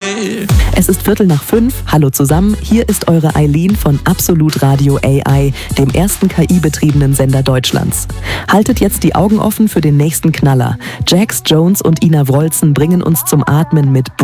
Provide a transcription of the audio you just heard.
Es ist 4:45. Hallo zusammen, hier ist eure Eileen von Absolut Radio AI, dem ersten KI-betriebenen Sender Deutschlands. Haltet jetzt die Augen offen für den nächsten Knaller. Jax Jones und Ina Wroldsen bringen uns zum Atmen mit